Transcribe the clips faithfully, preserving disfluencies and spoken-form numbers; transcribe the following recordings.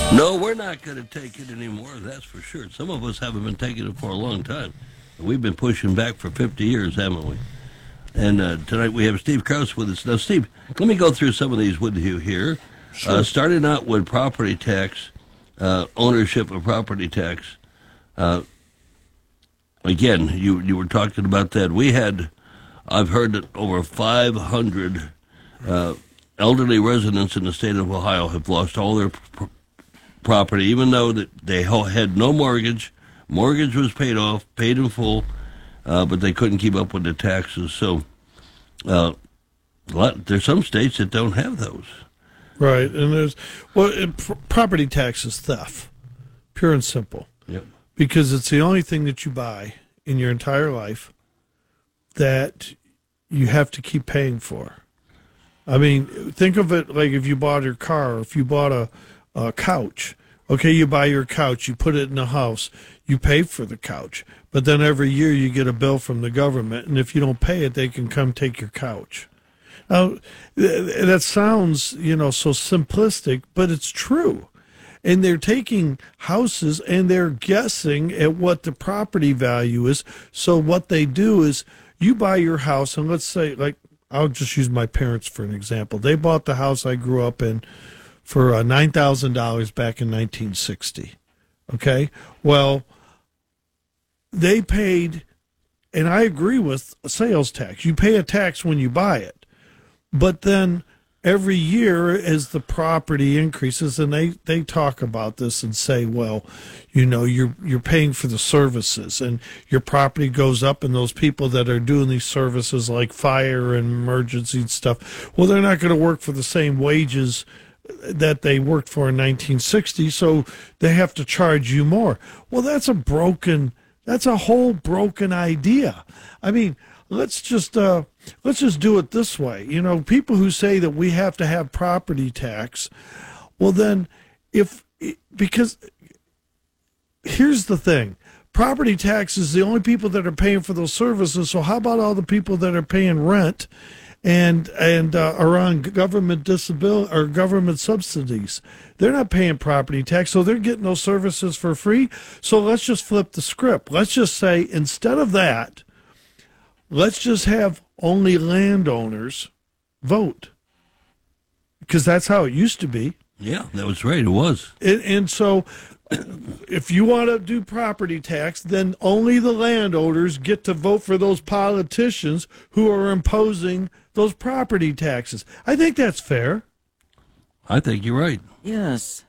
No, we're not going to take it anymore, that's for sure. Some of us haven't been taking it for a long time. We've been pushing back for fifty years, haven't we? And uh, tonight we have Steve Krause with us. Now, Steve, let me go through some of these with you here. Sure. Uh, starting out with property tax, uh, ownership of property tax. Uh, again, you you were talking about that. We had, I've heard that over five hundred uh, elderly residents in the state of Ohio have lost all their pr- property, even though that they had no mortgage. Mortgage was paid off, paid in full, uh, but they couldn't keep up with the taxes. So uh, a lot, there's some states that don't have those. Right, and there's well, it, pr- property tax is theft, pure and simple. Yep. Because it's the only thing that you buy in your entire life that you have to keep paying for. I mean, think of it like if you bought your car, or if you bought a, a couch. Okay, you buy your couch, you put it in the house, you pay for the couch, but then every year you get a bill from the government, and if you don't pay it, they can come take your couch. Now, that sounds, you know, so simplistic, but it's true. And they're taking houses and they're guessing at what the property value is. So what they do is you buy your house, and let's say, like, I'll just use my parents for an example. They bought the house I grew up in for uh, nine thousand dollars back in nineteen sixty. Okay? Well, they paid, and I agree with sales tax. You pay a tax when you buy it. But then every year as the property increases, and they, they talk about this and say, well, you know, you're you're paying for the services, and your property goes up, and those people that are doing these services like fire and emergency and stuff, well, they're not going to work for the same wages that they worked for in nineteen sixty, so they have to charge you more. Well, that's a broken, that's a whole broken idea. I mean, let's just uh, let's just do it this way. You know, people who say that we have to have property tax, well then, if, because here's the thing. Property tax is the only people that are paying for those services, so how about all the people that are paying rent and and uh, are on government disability or government subsidies? They're not paying property tax, so they're getting those services for free. So let's just flip the script. Let's just say, instead of that, let's just have only landowners vote, because that's how it used to be. Yeah, that was right. It was. And, and so if you want to do property tax, then only the landowners get to vote for those politicians who are imposing those property taxes. I think that's fair. I think you're right. Yes.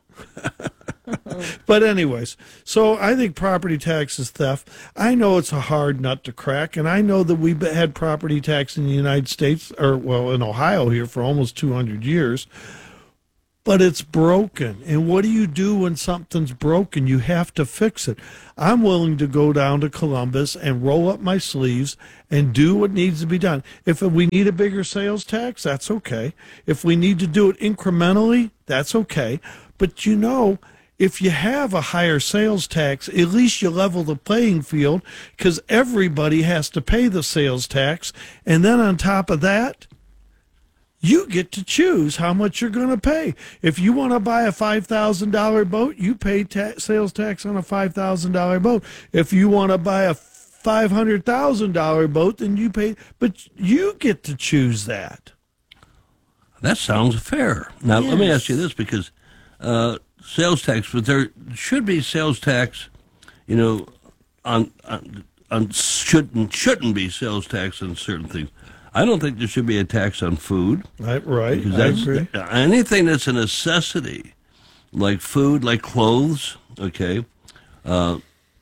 But anyways, so I think property tax is theft. I know it's a hard nut to crack, and I know that we've had property tax in the United States, or well, in Ohio here for almost two hundred years. But it's broken. And what do you do when something's broken? You have to fix it. I'm willing to go down to Columbus and roll up my sleeves and do what needs to be done. If we need a bigger sales tax, that's okay. If we need to do it incrementally, that's okay. But you know, if you have a higher sales tax, at least you level the playing field, because everybody has to pay the sales tax. And then on top of that, you get to choose how much you're going to pay. If you want to buy a five thousand dollars boat, you pay ta- sales tax on a five thousand dollars boat. If you want to buy a five hundred thousand dollars boat, then you pay, but you get to choose that. That sounds fair. Now, Yes. let me ask you this, because uh, sales tax, but there should be sales tax, you know, on, on, on shouldn't, shouldn't be sales tax on certain things. I don't think there should be a tax on food. Right, right. Because I that's, agree. anything that's a necessity, like food, like clothes, okay, uh,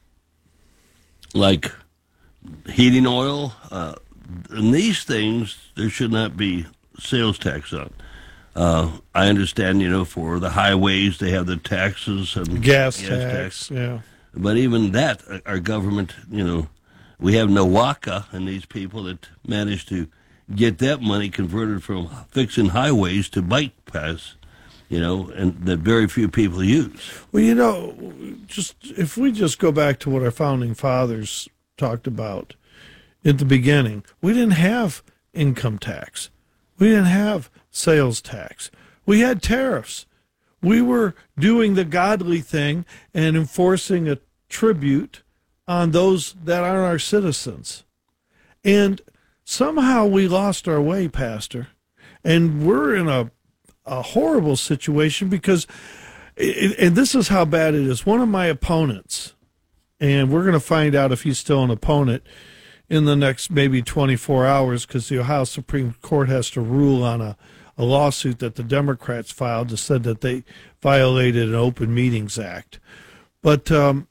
like heating oil, uh, and these things, there should not be sales tax on. Uh, I understand, you know, for the highways, they have the taxes and Gas, tax, yeah. But even that, our government, you know, we have NOACA and these people that manage to get that money converted from fixing highways to bike paths, you know, and that very few people use. Well, you know, just if we just go back to what our founding fathers talked about at the beginning, we didn't have income tax. We didn't have sales tax. We had tariffs. We were doing the godly thing and enforcing a tribute on those that aren't our citizens. And somehow we lost our way, Pastor. And we're in a, a horrible situation because, and this is how bad it is. One of my opponents, and we're going to find out if he's still an opponent in the next maybe twenty-four hours, because the Ohio Supreme Court has to rule on a, a lawsuit that the Democrats filed that said that they violated an Open Meetings Act. But um,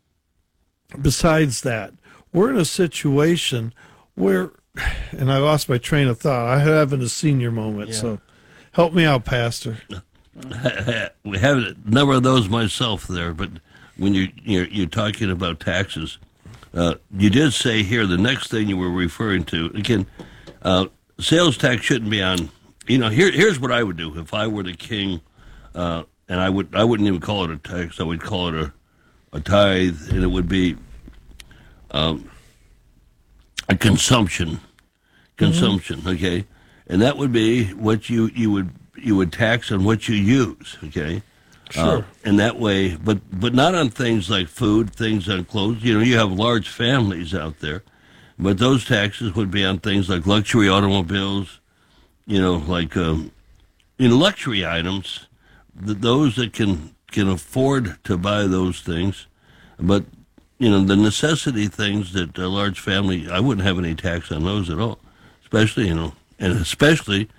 besides that, we're in a situation where, and I lost my train of thought. I having a senior moment, yeah. So help me out, Pastor. We have a number of those myself there, but when you, you're, you're talking about taxes, uh, you did say here the next thing you were referring to, again, uh, sales tax shouldn't be on, you know, here, here's what I would do if I were the king, uh, and I, would, I wouldn't even call it a tax, I would call it a, a tithe, and it would be um, a consumption, consumption, mm-hmm. Okay? And that would be what you, you would you would tax on what you use, okay? Sure. Uh, and that way, but but not on things like food, things on clothes. You know, you have large families out there, but those taxes would be on things like luxury automobiles, you know, like um, in luxury items, th- those that can can afford to buy those things, but you know, the necessity things that a large family, I wouldn't have any tax on those at all, especially you know, and especially.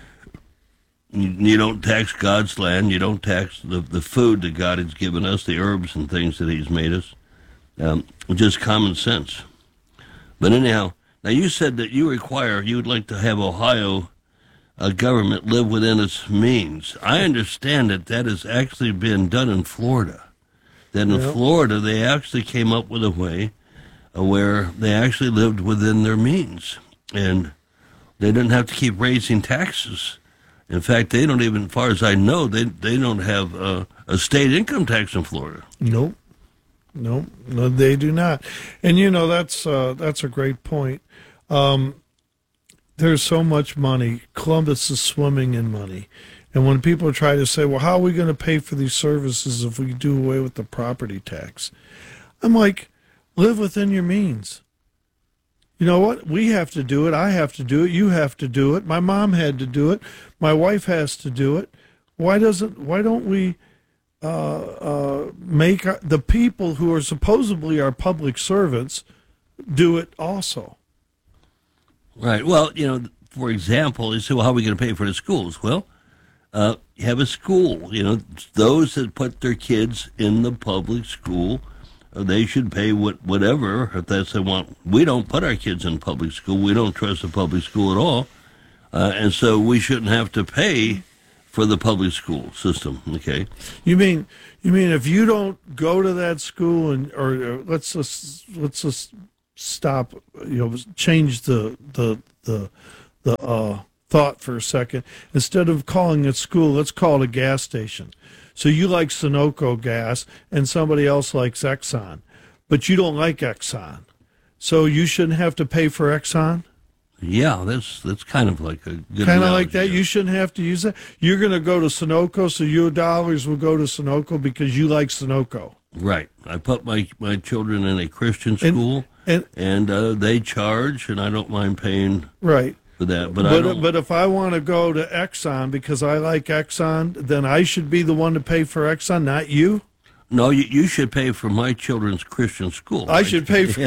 You don't tax God's land. You don't tax the, the food that God has given us, the herbs and things that he's made us. Um, just common sense. But anyhow, now you said that you require, you would like to have Ohio uh, government live within its means. I understand that that has actually been done in Florida. That in yep. Florida, they actually came up with a way uh, where they actually lived within their means. And they didn't have to keep raising taxes. In fact, they don't even, as far as I know, they they don't have uh, a state income tax in Florida. Nope, nope, no, they do not. And you know that's uh, that's a great point. Um, there's so much money. Columbus is swimming in money, and when people try to say, "Well, how are we going to pay for these services if we do away with the property tax?" I'm like, live within your means. You know what? We have to do it. I have to do it. You have to do it. My mom had to do it. My wife has to do it. Why doesn't? Why don't we uh, uh, make our, the people who are supposedly our public servants do it also? Right. Well, you know, for example, you say, "Well, how are we going to pay for the schools?" Well, uh, you have a school. You know, those that put their kids in the public school. They should pay what whatever if that's they want. We don't put our kids in public school. We don't trust the public school at all, uh, and so we shouldn't have to pay for the public school system. Okay. You mean you mean if you don't go to that school and or, or let's just let's just stop. You know, change the the the the uh, thought for a second. Instead of calling it school, let's call it a gas station. So you like Sunoco gas and somebody else likes Exxon, but you don't like Exxon. So you shouldn't have to pay for Exxon? Yeah, that's that's kind of like a good Kind of like that? Yeah. You shouldn't have to use that? You're going to go to Sunoco, so your dollars will go to Sunoco because you like Sunoco. Right. I put my, my children in a Christian school, and, and, and uh, they charge, and I don't mind paying right. for that. But, But, I don't, but if I want to go to Exxon because I like Exxon, then I should be the one to pay for Exxon, not you? No, you, you should pay for my children's Christian school. I right? should pay for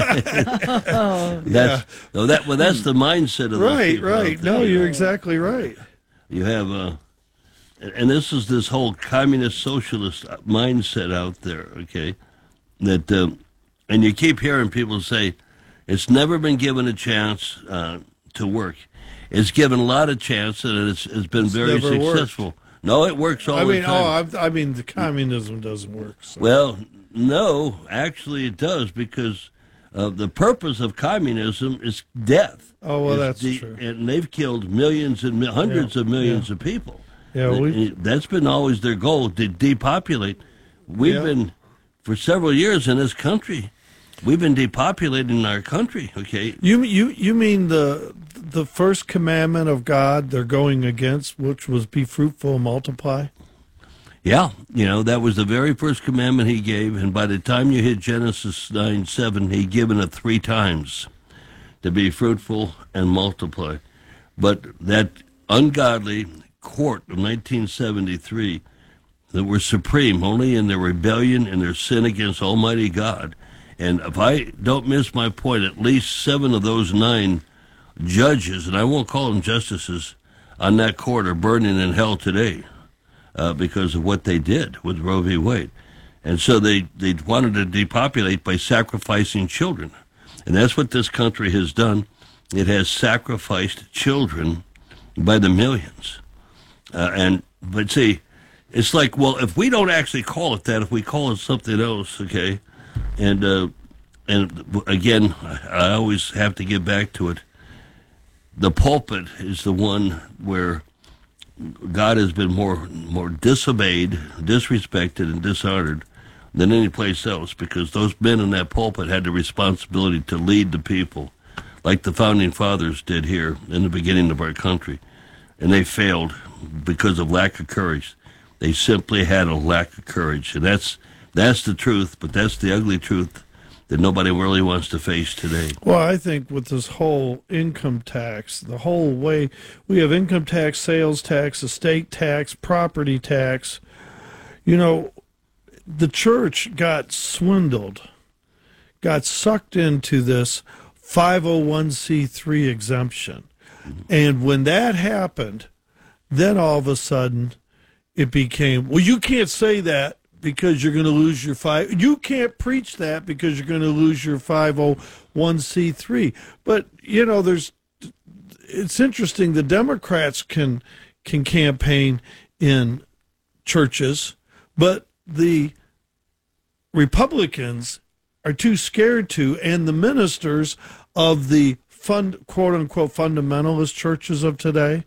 oh, that's, yeah. no, that, well, that's the mindset of right, right. No, you're exactly right. You have, uh, and this is this whole communist socialist mindset out there, okay, that, uh, and you keep hearing people say, it's never been given a chance uh, to work. It's given a lot of chance, and it's, it's been it's very successful. Worked. No, it works all I mean, the time. Oh, I, I mean, the communism doesn't work. So. Well, no, actually it does, because uh, the purpose of communism is death. Oh, well, it's that's de- true. And they've killed millions and mi- hundreds yeah, of millions yeah. of people. Yeah, we, That's been always their goal, to depopulate. We've yeah. been, for several years in this country, we've been depopulating our country, okay? You you you mean the the first commandment of God they're going against, which was be fruitful and multiply? Yeah, you know, that was the very first commandment he gave, and by the time you hit Genesis nine seven, he'd given it three times, to be fruitful and multiply. But that ungodly court of nineteen seventy-three that were supreme only in their rebellion and their sin against Almighty God. And if I don't miss my point, at least seven of those nine judges, and I won't call them justices, on that court are burning in hell today uh, because of what they did with Roe v. Wade. And so they, they wanted to depopulate by sacrificing children. And that's what this country has done. It has sacrificed children by the millions. Uh, and but see, it's like, well, if we don't actually call it that, if we call it something else, okay, and uh, and again, I always have to get back to it. The pulpit is the one where God has been more more disobeyed, disrespected, and dishonored than any place else, because those men in that pulpit had the responsibility to lead the people, like the founding fathers did here in the beginning of our country, and they failed because of lack of courage. They simply had a lack of courage, and that's that's the truth, but that's the ugly truth that nobody really wants to face today. Well, I think with this whole income tax, the whole way we have income tax, sales tax, estate tax, property tax, you know, the church got swindled, got sucked into this five oh one c three exemption. Mm-hmm. And when that happened, then all of a sudden it became, well, you can't say that because you're going to lose your five. You can't preach that because you're going to lose your five oh one c three. But, you know, there's, it's interesting. The Democrats can, can campaign in churches, but the Republicans are too scared to, and the ministers of the fund, quote unquote, fundamentalist churches of today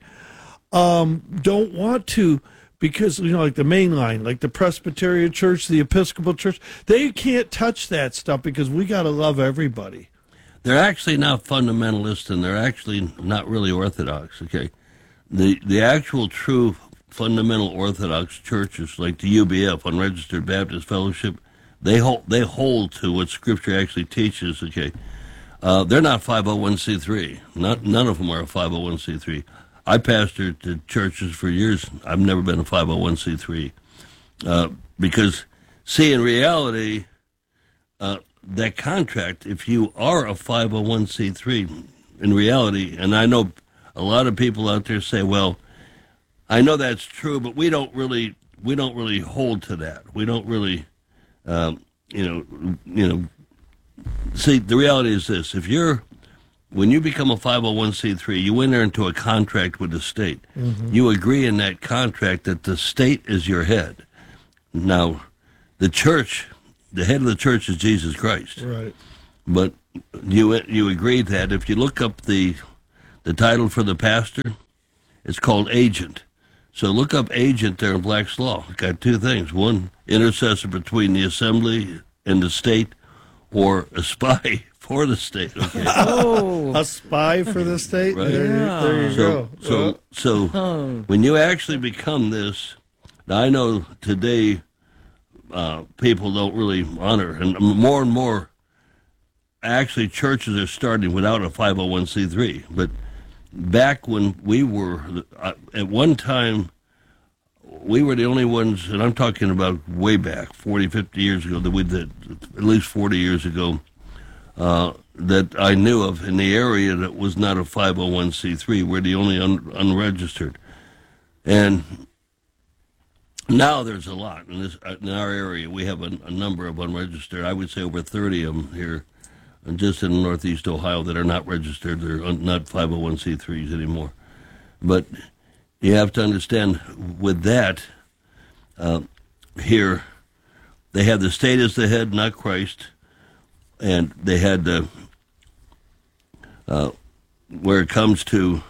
um, don't want to, because, you know, like the mainline, like the Presbyterian Church, the Episcopal Church, they can't touch that stuff because we got to love everybody. They're actually not fundamentalists, and they're actually not really Orthodox, okay? The the actual true fundamental Orthodox churches, like the U B F, Unregistered Baptist Fellowship, they hold, they hold to what Scripture actually teaches, okay? Uh, they're not five oh one c three. Not, none of them are a five oh one c three. I pastored the churches for years. I've never been a five oh one c three. Uh, because, see, in reality, uh, that contract, if you are a five oh one c three, in reality, and I know a lot of people out there say, well, I know that's true, but we don't really, we don't really hold to that. We don't really, um, you know, you know, see, the reality is this. If you're, when you become a five oh one c three, you enter into a contract with the state. Mm-hmm. You agree in that contract that the state is your head. Now, the church, the head of the church is Jesus Christ. Right. But you you agreed that if you look up the the title for the pastor, it's called agent. So look up agent there in Black's Law. It's got two things. One, intercessor between the assembly and the state, or a spy for the state. Okay. Oh, a spy for the state? Right. There, Yeah. there you So, go. so, so Oh. when you actually become this, now I know today uh, people don't really honor, and more and more, actually churches are starting without a five oh one c three. But back when we were, uh, at one time, we were the only ones, and I'm talking about way back, forty, fifty years ago, that we did, at least forty years ago, uh, that I knew of in the area that was not a five oh one c three. We're the only un- unregistered. And now there's a lot. In, this, in our area, we have a, a number of unregistered. I would say over thirty of them here, just in northeast Ohio, that are not registered. They're un- not five oh one c threes anymore. But you have to understand, with that, uh, here, they have the state as the head, not Christ, and they had, uh, uh, where it comes to,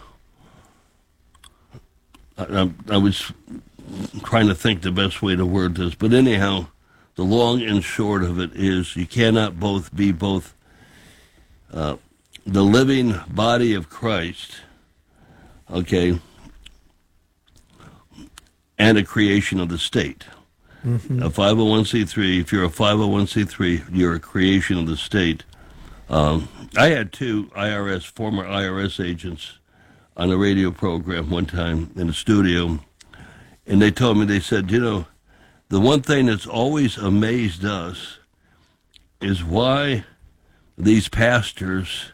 I, I was trying to think the best way to word this, but anyhow, the long and short of it is you cannot both be both uh, the living body of Christ, okay, and a creation of the state. A five oh one c three, if you're a five oh one c three, you're a creation of the state. Um, I had two I R S, former I R S agents on a radio program one time in the studio, and they told me, they said, you know, the one thing that's always amazed us is why these pastors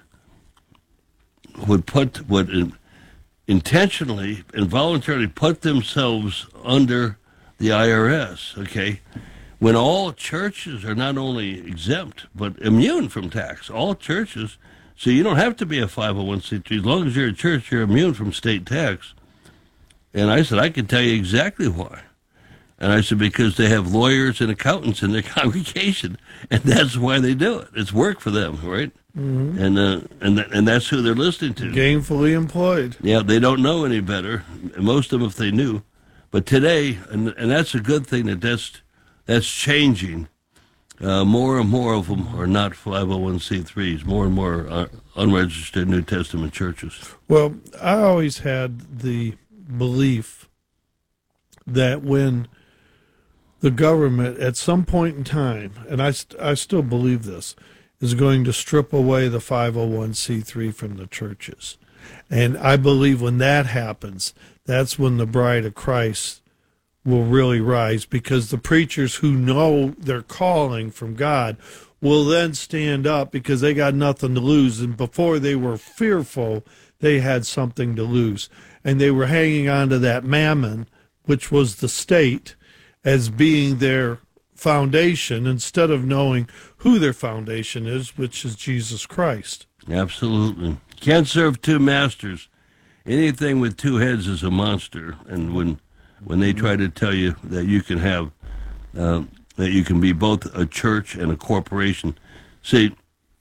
would put, would intentionally and voluntarily put themselves under the I R S, okay? When all churches are not only exempt, but immune from tax. All churches, so you don't have to be a five oh one c three. As long as you're a church, you're immune from state tax. And I said, I can tell you exactly why. And I said, because they have lawyers and accountants in their congregation, and that's why they do it. It's work for them, right? Mm-hmm. And uh, and th- and that's who they're listening to. Gainfully employed. Yeah, they don't know any better. Most of them, if they knew. But today, and and that's a good thing that that's, that's changing. Uh, more and more of them are not five oh one c threes. More and more are unregistered New Testament churches. Well, I always had the belief that when the government, at some point in time, and I, st- I still believe this, is going to strip away the five oh one c three from the churches. And I believe when that happens, that's when the bride of Christ will really rise, because the preachers who know their calling from God will then stand up because they got nothing to lose. And before they were fearful, they had something to lose. And they were hanging on to that mammon, which was the state, as being their foundation, instead of knowing who their foundation is, which is Jesus Christ. Absolutely. Can't serve two masters. Anything with two heads is a monster. And when when they try to tell you that you can have, uh, that you can be both a church and a corporation. See,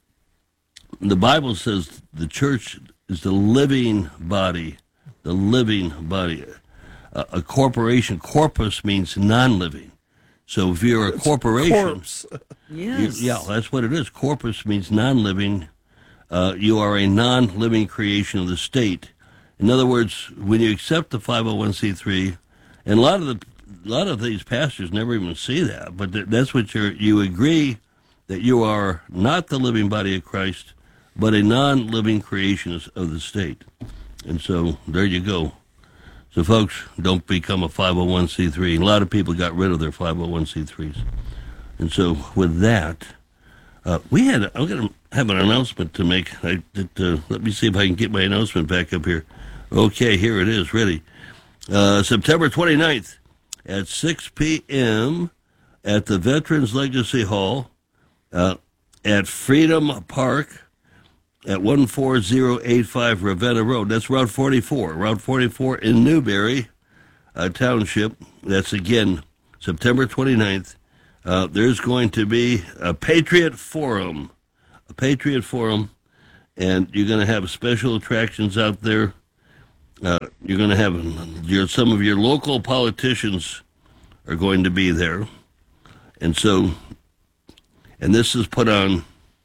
the Bible says the church is the living body, the living body. Uh, a corporation, corpus means non-living. So if you're a It's corporation, corpse. Yes. you, yeah, that's what it is. Corpus means non-living. Uh, you are a non-living creation of the state. In other words, when you accept the five oh one c three, and a lot of the a lot of these pastors never even see that, but th- that's what you're. You agree that you are not the living body of Christ, but a non-living creation of, of the state. And so there you go. So, folks, don't become a five oh one c three. A lot of people got rid of their five oh one c threes. And so, with that, uh, we had, I'm going to have an announcement to make. I, that, uh, let me see if I can get my announcement back up here. Okay, here it is, ready. Uh, September twenty-ninth at six p.m. at the Veterans Legacy Hall uh, at Freedom Park, at one four zero eight five Ravenna Road. That's Route forty-four. Route forty-four in Newberry uh, Township. That's, again, September twenty-ninth. Uh, there's going to be a Patriot Forum. A Patriot Forum. And you're going to have special attractions out there. Uh, you're going to have your, some of your local politicians are going to be there. And so, and this is put on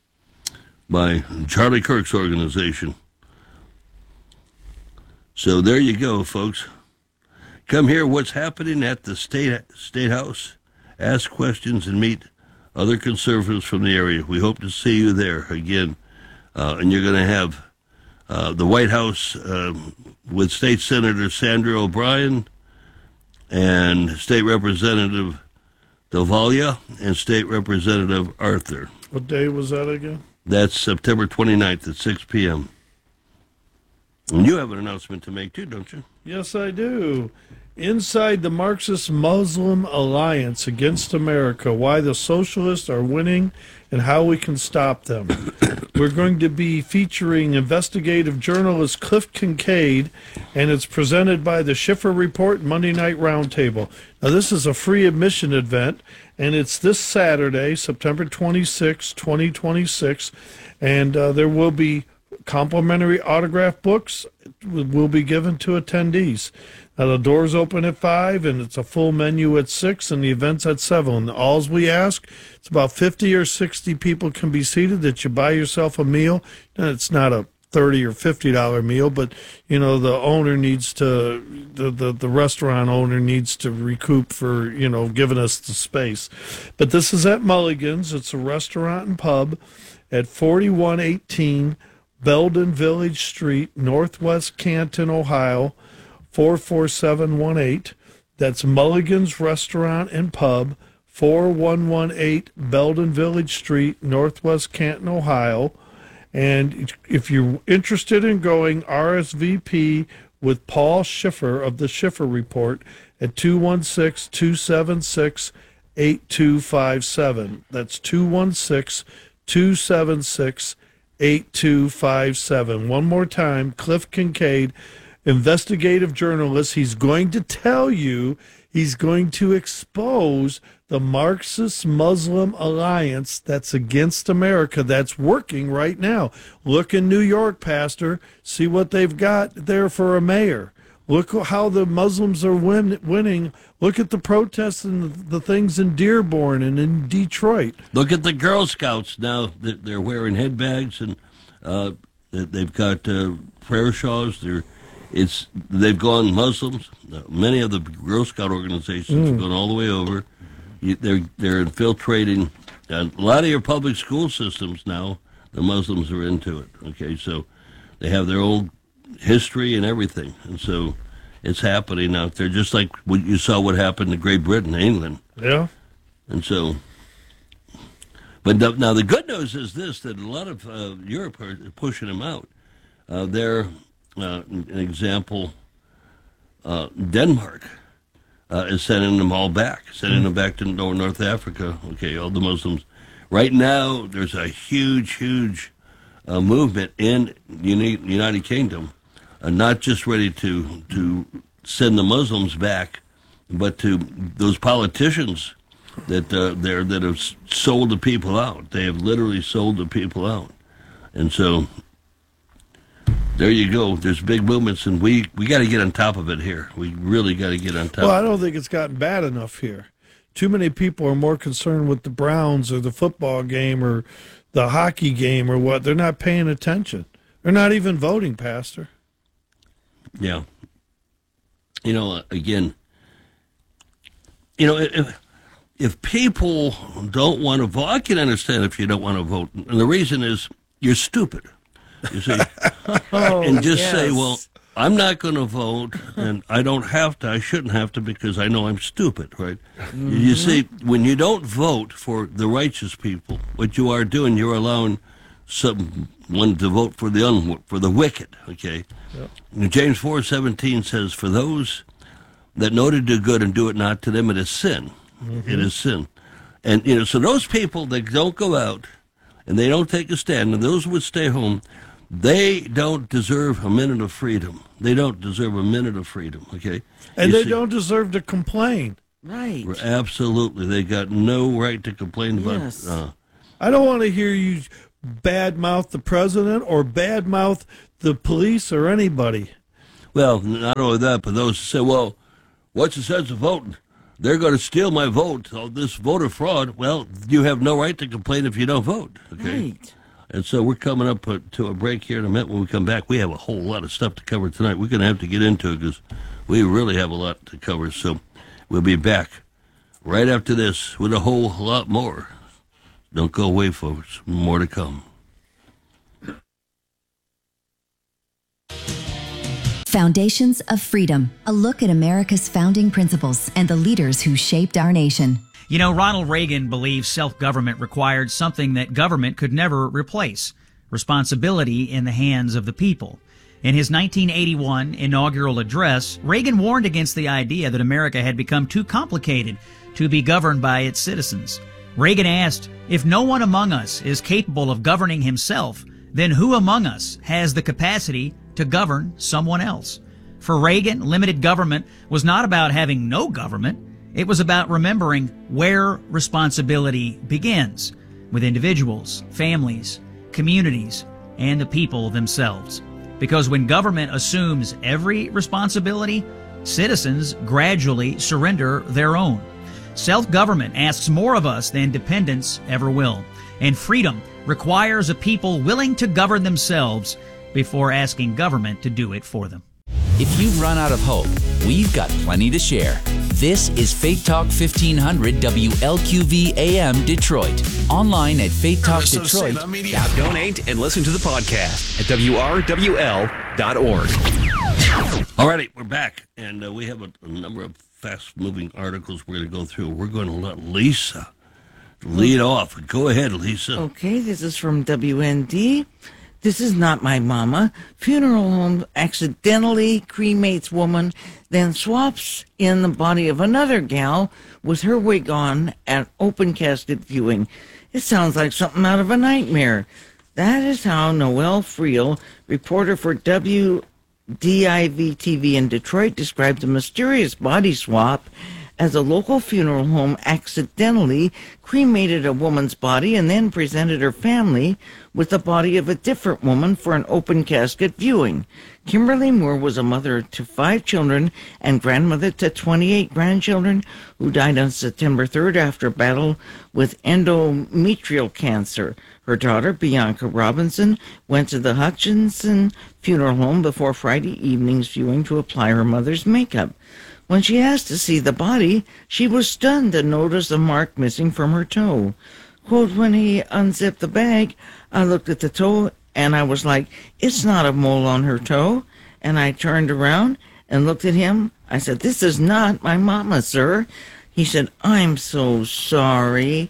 by Charlie Kirk's organization. So there you go, folks. Come hear what's happening at the State State House. Ask questions and meet other conservatives from the area. We hope to see you there again. Uh, and you're going to have uh, the White House uh, with State Senator Sandra O'Brien and State Representative Davalia and State Representative Arthur. What day was that again? That's September twenty-ninth at six p.m. And you have an announcement to make, too, don't you? Yes, I do. Inside the Marxist Muslim Alliance Against America, why the socialists are winning and how we can stop them. We're going to be featuring investigative journalist Cliff Kincaid, and it's presented by the Schiffer Report Monday Night Roundtable. Now, this is a free admission event, and it's this Saturday, September twenty-sixth, twenty twenty-six, and uh, there will be complimentary autograph books will be given to attendees. Now, the doors open at five, and it's a full menu at six, and the event's at seven. Alls we ask, it's about fifty or sixty people can be seated, that you buy yourself a meal. And it's not a thirty or fifty dollar meal, but you know the owner needs to the, the the restaurant owner needs to recoup for you know giving us the space. But this is at Mulligan's. It's a restaurant and pub at forty-one eighteen Belden Village Street, Northwest Canton, Ohio, four four seven one eight. That's Mulligan's Restaurant and Pub, four one one eight Belden Village Street, Northwest Canton, Ohio. And if you're interested in going, R S V P with Paul Schiffer of the Schiffer Report at two one six, two seven six, eight two five seven. That's two one six, two seven six, eight two five seven. One more time, Cliff Kincaid, investigative journalist. He's going to tell you, he's going to expose the Marxist Muslim alliance that's against America that's working right now. Look in New York, Pastor. See what they've got there for a mayor. Look how the Muslims are win- winning. Look at the protests and the things in Dearborn and in Detroit. Look at the Girl Scouts now. They're wearing head bags and uh, they've got uh, prayer shawls. They're It's they've gone Muslims. Many of the Girl Scout organizations mm. have gone all the way over. You, they're they're infiltrating a lot of your public school systems now. The Muslims are into it. Okay, so they have their own history and everything, and so it's happening out there. Just like what you saw what happened to Great Britain, England. Yeah, and so. But now, now the good news is this: that a lot of uh, Europe are pushing them out. Uh, they're Uh, an example, uh, Denmark uh, is sending them all back, sending them back to North Africa, okay, all the Muslims. Right now, there's a huge, huge uh, movement in the United Kingdom, uh, not just ready to, to send the Muslims back, but to those politicians that, uh, there, that have sold the people out. They have literally sold the people out. And so there you go. There's big movements, and we, we got to get on top of it here. We really got to get on top. Well, I don't think it's gotten bad enough here. Too many people are more concerned with the Browns or the football game or the hockey game or what. They're not paying attention. They're not even voting, Pastor. Yeah. You know, again, you know, if, if people don't want to vote, I can understand if you don't want to vote. And the reason is you're stupid. You see, oh, and just yes. say, well, I'm not going to vote, and I don't have to, I shouldn't have to because I know I'm stupid, right? Mm-hmm. You see, when you don't vote for the righteous people, what you are doing, you're allowing someone to vote for the un- for the wicked, okay? Yep. James four seventeen says, for those that know to do good and do it not, to them it is sin. Mm-hmm. It is sin. And, you know, so those people that don't go out and they don't take a stand, and those would stay home, they don't deserve a minute of freedom. They don't deserve a minute of freedom, okay? And you they see, don't deserve to complain. Right. Absolutely. They got no right to complain about Yes. uh, I don't want to hear you badmouth the president or badmouth the police or anybody. well, not only that, but those who say, well, what's the sense of voting? They're going to steal my vote, all this voter fraud. Well, you have no right to complain if you don't vote, okay? Right. And so we're coming up to a break here in a minute. When we come back, we have a whole lot of stuff to cover tonight. We're going to have to get into it because we really have a lot to cover. So we'll be back right after this with a whole lot more. Don't go away, folks. More to come. Foundations of Freedom, a look at America's founding principles and the leaders who shaped our nation. You know, Ronald Reagan believed self-government required something that government could never replace: responsibility in the hands of the people. In his nineteen eighty-one inaugural address, Reagan warned against the idea that America had become too complicated to be governed by its citizens. Reagan asked, if no one among us is capable of governing himself, then who among us has the capacity to govern someone else? For Reagan, limited government was not about having no government. It was about remembering where responsibility begins, with individuals, families, communities, and the people themselves. Because when government assumes every responsibility, citizens gradually surrender their own. Self-government asks more of us than dependence ever will. And freedom requires a people willing to govern themselves before asking government to do it for them. If you've run out of hope, we've got plenty to share. This is Faith Talk fifteen hundred W L Q V A M Detroit. Online at faith talk detroit. Now donate and listen to the podcast at W R W L dot org. All righty, we're back, and uh, we have a, a number of fast-moving articles we're going to go through. We're going to let Lisa lead off. Go ahead, Lisa. Okay, this is from W N D. This is not my mama. Funeral home accidentally cremates woman, then swaps in the body of another gal with her wig on at open casket viewing. It sounds like something out of a nightmare. That is how Noelle Friel, reporter for W D I V T V in Detroit, described the mysterious body swap as a local funeral home accidentally cremated a woman's body and then presented her family with the body of a different woman for an open casket viewing. Kimberly Moore was a mother to five children and grandmother to twenty-eight grandchildren who died on September third after a battle with endometrial cancer. Her daughter, Bianca Robinson, went to the Hutchinson Funeral Home before Friday evening's viewing to apply her mother's makeup. When she asked to see the body, she was stunned to notice a mark missing from her toe. Quote, when he unzipped the bag, I looked at the toe and I was like, it's not a mole on her toe. And I turned around and looked at him. I said, this is not my mama, sir. He said, I'm so sorry.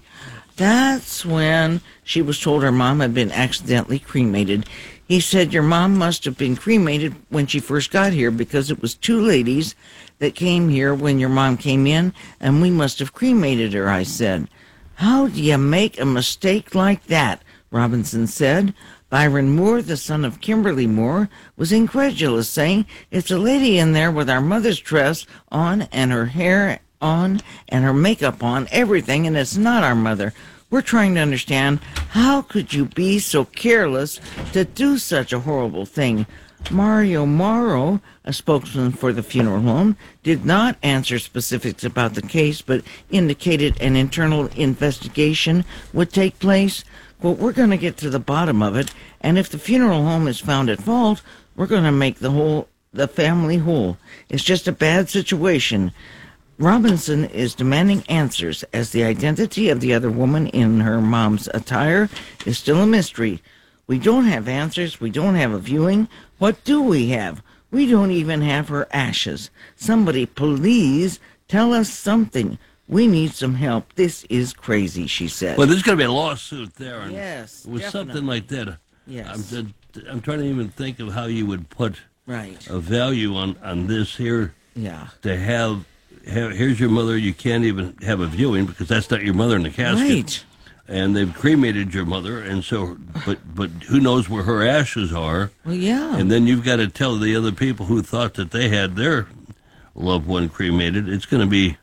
That's when she was told her mom had been accidentally cremated. He said, your mom must have been cremated when she first got here because it was two ladies that came here when your mom came in, and we must have cremated her, I said. How do you make a mistake like that? Robinson said. Byron Moore, the son of Kimberly Moore, was incredulous, saying, it's a lady in there with our mother's dress on and her hair on and her makeup on, everything, and it's not our mother. We're trying to understand, how could you be so careless to do such a horrible thing? Mario Morrow, a spokesman for the funeral home, did not answer specifics about the case, but indicated an internal investigation would take place. Well, we're going to get to the bottom of it, and if the funeral home is found at fault, we're going to make the whole the family whole. It's just a bad situation. Robinson is demanding answers, as the identity of the other woman in her mom's attire is still a mystery. We don't have answers. We don't have a viewing. What do we have? We don't even have her ashes. Somebody, please tell us something. We need some help. This is crazy, she said. Well, there's going to be a lawsuit there. And yes, with definitely. something like that. Yes. I'm, I'm trying to even think of how you would put right. a value on, on this here. Yeah. To have, have, here's your mother. You can't even have a viewing because that's not your mother in the casket. Right. And they've cremated your mother, and so, but but who knows where her ashes are? Well, yeah. And then you've got to tell the other people who thought that they had their loved one cremated, it's going to be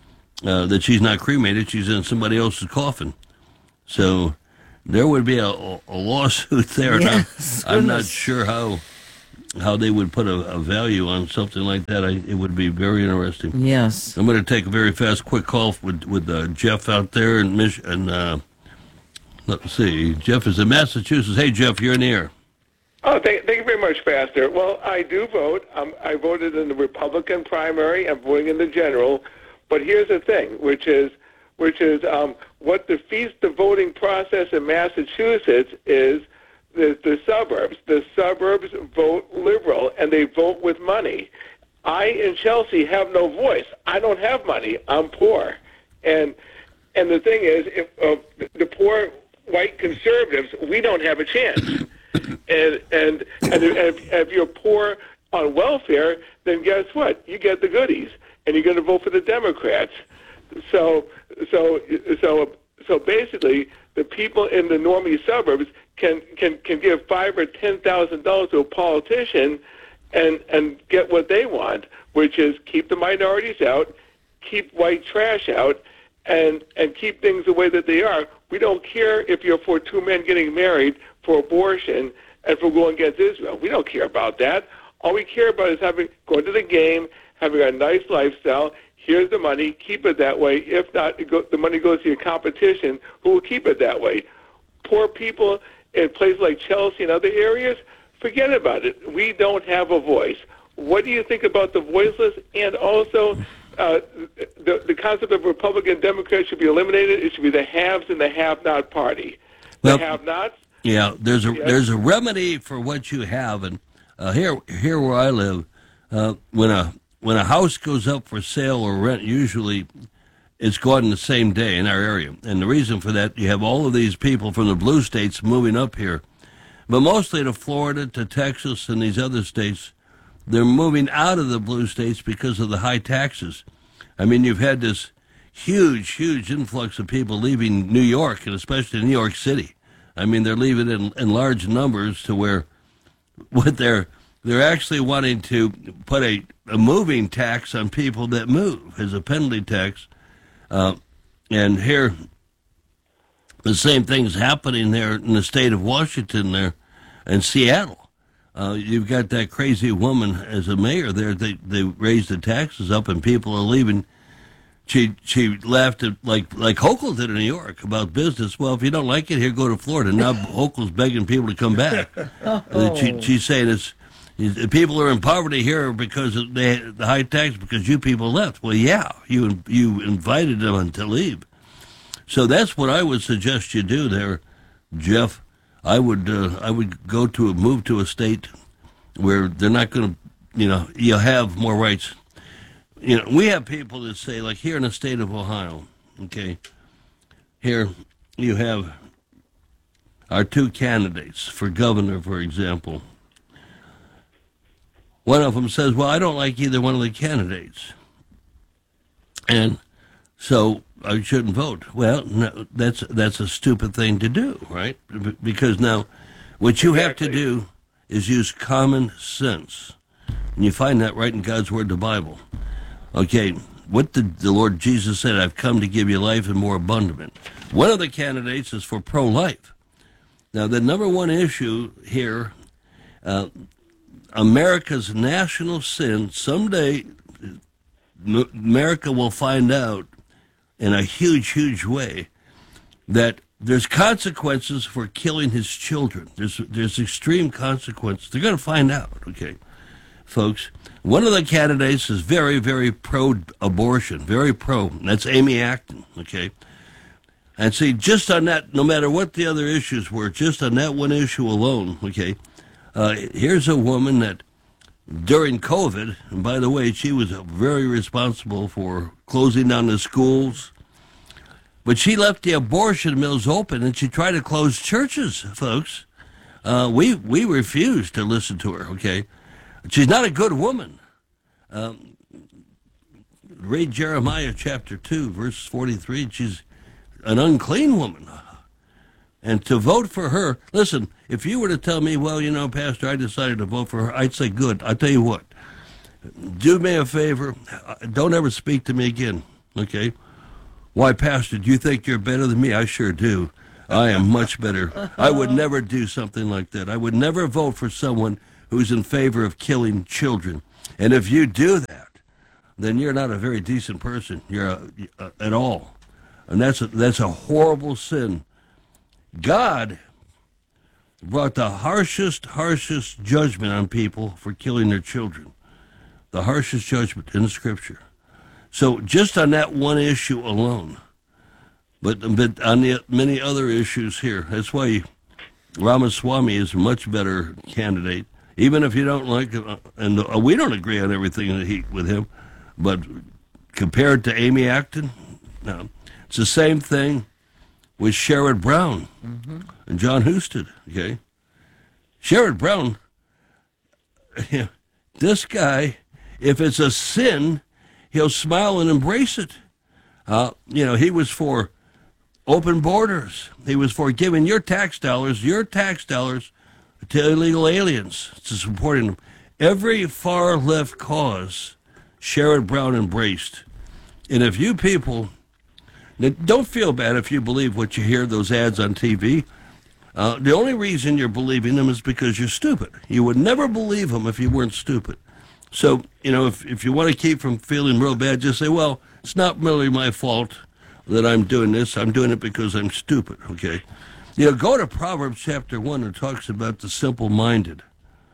uh, that she's not cremated, she's in somebody else's coffin. So there would be a, a lawsuit there. Yes, I'm, I'm not sure how how they would put a, a value on something like that. I, it would be very interesting. Yes. I'm going to take a very fast, quick call with with uh, Jeff out there in Mich- and uh, let's see. Jeff is in Massachusetts. Hey, Jeff, you're in the air. Oh, thank, thank you very much, Pastor. Well, I do vote. Um, I voted in the Republican primary. I'm voting in the general. But here's the thing, which is, which is um, what defeats the voting process in Massachusetts is the, the suburbs. The suburbs vote liberal, and they vote with money. I in Chelsea have no voice. I don't have money. I'm poor, and and the thing is, if uh, the poor white conservatives, we don't have a chance. And and and if, if you're poor on welfare, then guess what? You get the goodies, and you're going to vote for the Democrats. So so so so basically, the people in the normie suburbs can can can give five or ten thousand dollars to a politician, and and get what they want, which is keep the minorities out, keep white trash out, and and keep things the way that they are. We don't care if you're for two men getting married, for abortion, and for going against Israel. We don't care about that. All we care about is having going to the game, having a nice lifestyle. Here's the money. Keep it that way. If not, it go, the money goes to your competition, who will keep it that way. Poor people in places like Chelsea and other areas, forget about it. We don't have a voice. What do you think about the voiceless? And also, uh, the, the concept of Republican Democrat should be eliminated. It should be the haves and the have-not party. The Well, have-nots. Yeah, there's a Yes. there's a remedy for what you have, and uh, here here where I live, uh, when a when a house goes up for sale or rent, usually it's gone the same day in our area. And the reason for that, you have all of these people from the blue states moving up here, but mostly to Florida, to Texas, and these other states. They're moving out of the blue states because of the high taxes. I mean, you've had this huge, huge influx of people leaving New York, and especially New York City. I mean, they're leaving in, in large numbers to where what they're they're actually wanting to put a, a moving tax on people that move as a penalty tax. Uh, and here, the same thing's happening there in the state of Washington there and Seattle. Uh, you've got that crazy woman as a mayor there. They they raised the taxes up and people are leaving. She she laughed at, like like Hochul did in New York about business. Well, if you don't like it here, go to Florida. Now Hochul's begging people to come back. Oh. She, she's saying it's, it's people are in poverty here because of they, the high tax because you people left. Well, yeah, you you invited them to leave. So that's what I would suggest you do there, Jeff. I would uh, I would go to a, move to a state where they're not going to, you know, you have more rights. You know, we have people that say, like here in the state of Ohio, okay, here you have our two candidates for governor, for example. One of them says, well, I don't like either one of the candidates, and so I shouldn't vote. Well, no, that's that's a stupid thing to do, right? Because now what you have to do is use common sense, and you find that right in God's Word, the Bible. Okay, what did the Lord Jesus said? I've come to give you life and more abundant. One of the candidates is for pro-life. Now, the number one issue here, uh, America's national sin, someday M- America will find out in a huge, huge way that there's consequences for killing his children. There's, there's extreme consequences. They're going to find out, okay, folks. One of the candidates is very, very pro-abortion, very pro. And that's Amy Acton, okay? And see, just on that, no matter what the other issues were, just on that one issue alone, okay, uh, here's a woman that during COVID, and by the way, she was very responsible for closing down the schools, but she left the abortion mills open and she tried to close churches, folks. Uh, we, we refused to listen to her, okay? She's not a good woman. Um, read Jeremiah chapter two, verse forty-three. She's an unclean woman. And to vote for her, listen, if you were to tell me, well, you know, Pastor, I decided to vote for her, I'd say, good. I'll tell you what. Do me a favor. Don't ever speak to me again, okay? Why, Pastor, do you think you're better than me? I sure do. I am much better. I would never do something like that. I would never vote for someone who's in favor of killing children. And if you do that, then you're not a very decent person. You're a, a, at all. And that's a, that's a horrible sin. God brought the harshest, harshest judgment on people for killing their children. The harshest judgment in the Scripture. So just on that one issue alone, but, but on the many other issues here, that's why Ramaswamy is a much better candidate. Even if you don't like it, and we don't agree on everything that he, with him, but compared to Amy Acton, no. It's the same thing with Sherrod Brown mm-hmm. and John Husted, okay? Sherrod Brown, this guy, if it's a sin, he'll smile and embrace it. Uh, you know, he was for open borders. He was for giving your tax dollars, your tax dollars, to illegal aliens, to supporting them. Every far-left cause, Sherrod Brown embraced. And if you people, now don't feel bad if you believe what you hear, those ads on T V. Uh, the only reason you're believing them is because you're stupid. You would never believe them if you weren't stupid. So, you know, if, if you want to keep from feeling real bad, just say, well, it's not really my fault that I'm doing this. I'm doing it because I'm stupid, okay? You know, go to Proverbs chapter one. It talks about the simple-minded,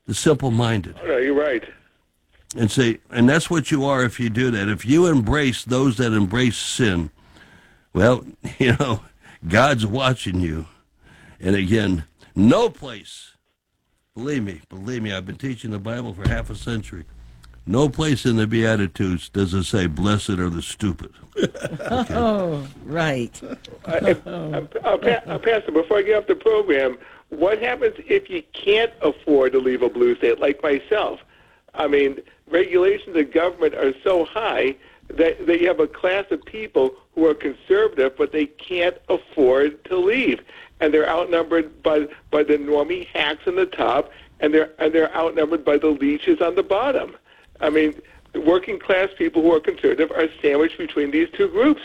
the simple-minded. No, you're right. And say, and that's what you are if you do that. If you embrace those that embrace sin, well, you know, God's watching you. And again, no place, believe me, believe me, I've been teaching the Bible for half a century. No place in the Beatitudes does it say, blessed are the stupid. Okay. Oh, right. Uh, if, uh, uh, pa- uh, Pastor, before I get off the program, what happens if you can't afford to leave a blue state, like myself? I mean, regulations of government are so high that, that you have a class of people who are conservative, but they can't afford to leave. And they're outnumbered by by the normie hacks on the top, and they're and they're outnumbered by the leeches on the bottom. I mean, the working class people who are conservative are sandwiched between these two groups.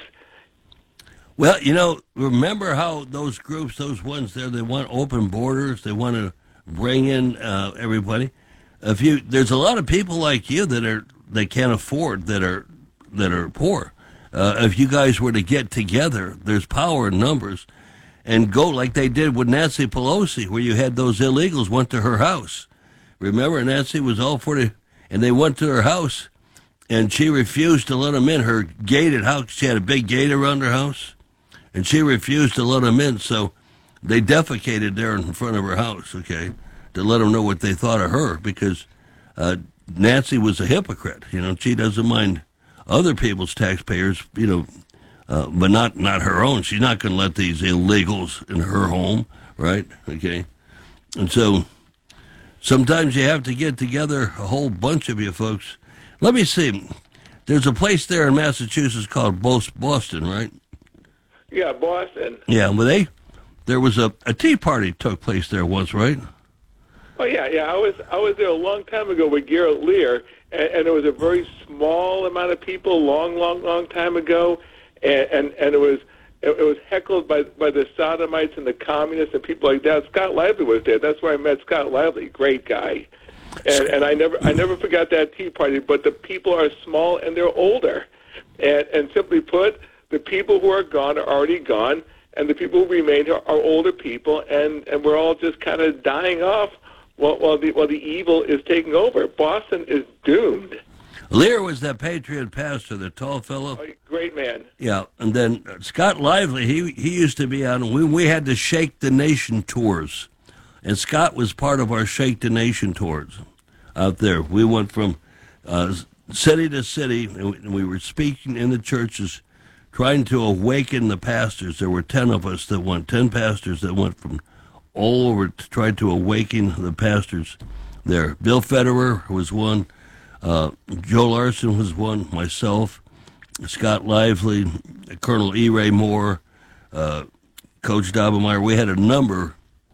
Well, you know, remember how those groups, those ones there, they want open borders, they want to bring in uh, everybody. If you, there's a lot of people like you that are they can't afford that are that are poor. Uh, if you guys were to get together, there's power in numbers, and go like they did with Nancy Pelosi, where you had those illegals went to her house. Remember, Nancy was all for the, and they went to her house, and she refused to let them in. Her gated house, she had a big gate around her house, and she refused to let them in. So they defecated there in front of her house, okay, to let them know what they thought of her, because uh, Nancy was a hypocrite. You know, she doesn't mind other people's taxpayers, you know, uh, but not, not her own. She's not going to let these illegals in her home, right? Okay. And so sometimes you have to get together, a whole bunch of you folks. Let me see. There's a place there in Massachusetts called Boston, right? Yeah, Boston. Yeah, well, they, there was a, a tea party took place there once, right? Oh yeah, yeah. I was I was there a long time ago with Garrett Lear, and, and it was a very small amount of people, long, long, long time ago, and and, and it was it, it was heckled by by the sodomites and the communists and people like that. Scott Lively was there. That's where I met Scott Lively. Great guy, and and I never I never forgot that tea party. But the people are small and they're older, and and simply put, the people who are gone are already gone, and the people who remain are, are older people, and and we're all just kind of dying off. While, while, the, while the evil is taking over. Boston is doomed. Lear was that Patriot pastor, the tall fellow. Oh, great man. Yeah, and then Scott Lively, he he used to be on, we, we had the Shake the Nation tours, and Scott was part of our Shake the Nation tours out there. We went from uh, city to city, and we were speaking in the churches, trying to awaken the pastors. There were ten of us that went, ten pastors that went from all over to try to awaken the pastors there. Bill Federer was one, uh, Joe Larson was one, myself, Scott Lively, Colonel E. Ray Moore, uh, Coach Daubenmire. We had a number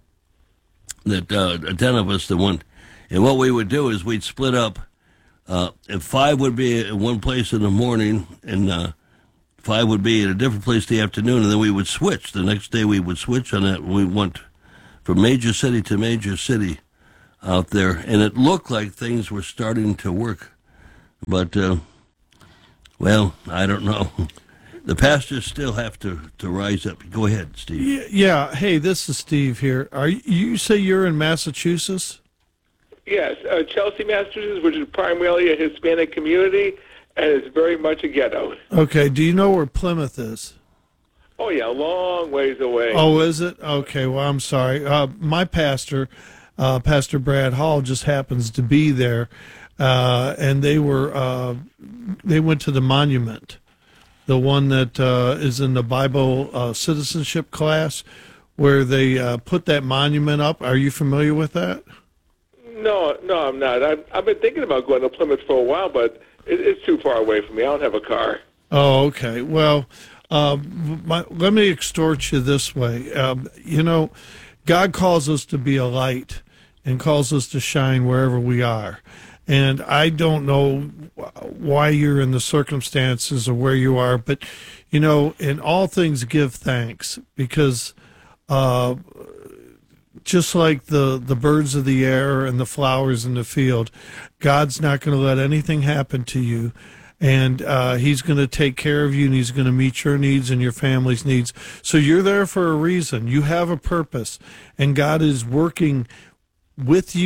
that uh, ten of us that went, and what we would do is we'd split up. Uh, and five would be at one place in the morning, and uh, five would be at a different place in the afternoon, and then we would switch. The next day we would switch on that. We went from major city to major city out there, and it looked like things were starting to work. But, uh, well, I don't know. The pastors still have to, to rise up. Go ahead, Steve. Yeah, yeah. Hey, this is Steve here. Are you, you say you're in Massachusetts? Yes, uh, Chelsea, Massachusetts, which is primarily a Hispanic community, and it's very much a ghetto. Okay. Do you know where Plymouth is? Oh, yeah, a long ways away. Oh, is it? Okay, well, I'm sorry. Uh, my pastor, uh, Pastor Brad Hall, just happens to be there, uh, and they were uh, they went to the monument, the one that uh, is in the Bible uh, citizenship class, where they uh, put that monument up. Are you familiar with that? No, no, I'm not. I've, I've been thinking about going to Plymouth for a while, but it, it's too far away from me. I don't have a car. Oh, okay. Well, Uh, my, let me extort you this way. Um, you know, God calls us to be a light and calls us to shine wherever we are. And I don't know why you're in the circumstances of where you are, but, you know, in all things give thanks, because uh, just like the, the birds of the air and the flowers in the field, God's not going to let anything happen to you. And uh, he's going to take care of you, and he's going to meet your needs and your family's needs. So you're there for a reason. You have a purpose, and God is working with you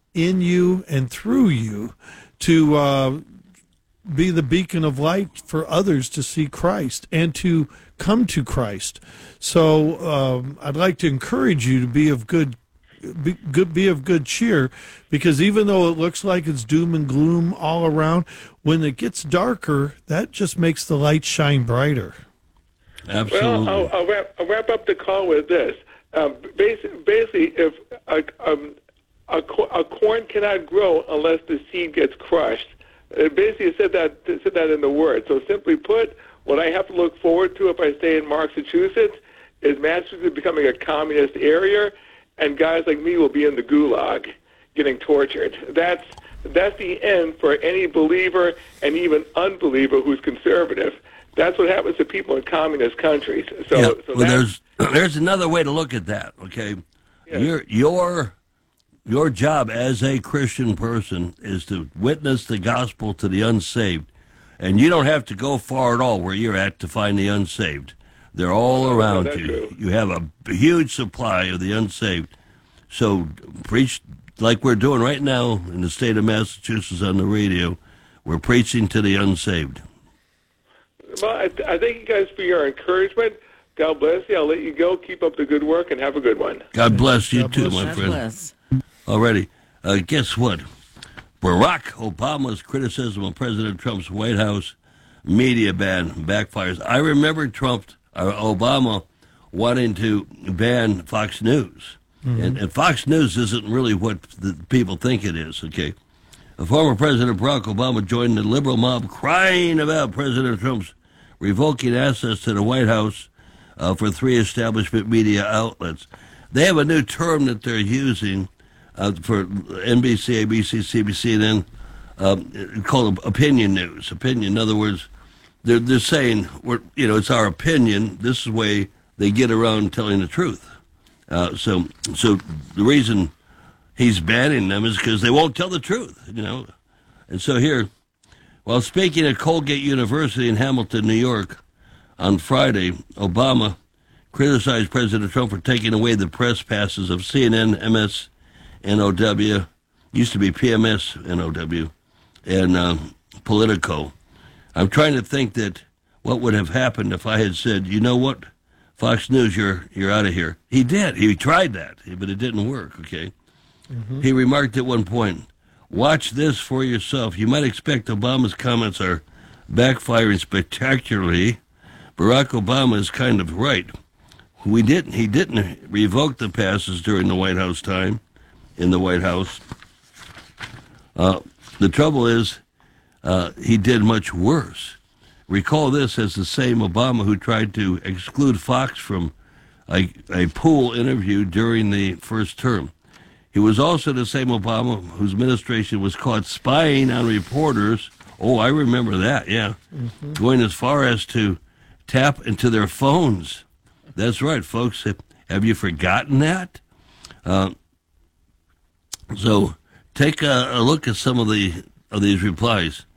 in you and through you to uh, be the beacon of light for others to see Christ and to come to Christ. So um, I'd like to encourage you to be of good Be good, be of good cheer, because even though it looks like it's doom and gloom all around, when it gets darker, that just makes the light shine brighter. Absolutely. Well, I'll, I'll, wrap, I'll wrap up the call with this. Um, basically, basically, if a, um, a, a corn cannot grow unless the seed gets crushed, it basically said that said that in the word. So simply put, what I have to look forward to if I stay in Massachusetts is Massachusetts becoming a communist area, and guys like me will be in the gulag getting tortured. That's that's the end for any believer and even unbeliever who's conservative. That's what happens to people in communist countries. So, yeah, so well, there's there's another way to look at that. Okay, yeah. your your your job as a Christian person is to witness the gospel to the unsaved, and you don't have to go far at all where you're at to find the unsaved. They're all Oh, around that's you. true. You have a huge supply of the unsaved. So preach like we're doing right now in the state of Massachusetts on the radio. We're preaching to the unsaved. Well, I, I thank you guys for your encouragement. God bless you. I'll let you go. Keep up the good work and have a good one. God bless you God too, bless my God friend. bless. Alrighty. Uh, guess what? Barack Obama's criticism of President Trump's White House media ban backfires. I remember Trump, uh, Obama, wanting to ban Fox News. Mm-hmm. And, and Fox News isn't really what the people think it is, okay? A former President Barack Obama joined the liberal mob crying about President Trump's revoking access to the White House uh, for three establishment media outlets. They have a new term that they're using uh, for N B C, A B C, C B C, and then um, called opinion news. Opinion, in other words, they're, they're saying, we're, you know, it's our opinion. This is the way they get around telling the truth. Uh, so, so the reason he's banning them is because they won't tell the truth, you know. And so here, while speaking at Colgate University in Hamilton, New York, on Friday, Obama criticized President Trump for taking away the press passes of C N N, M S N O W, used to be P M S N O W, and um, Politico. I'm trying to think that what would have happened if I had said, you know what, Fox News, you're you're out of here. He did. He tried that, but it didn't work, okay? Mm-hmm. He remarked at one point, watch this for yourself. You might expect Obama's comments are backfiring spectacularly. Barack Obama is kind of right. We didn't. He didn't revoke the passes during the White House time, in the White House. Uh, the trouble is, uh, he did much worse. Recall this as the same Obama who tried to exclude Fox from a, a pool interview during the first term. He was also the same Obama whose administration was caught spying on reporters. Oh, I remember that, yeah. Mm-hmm. Going as far as to tap into their phones. That's right, folks. Have you forgotten that? Uh, so take a, a look at some of the of these replies.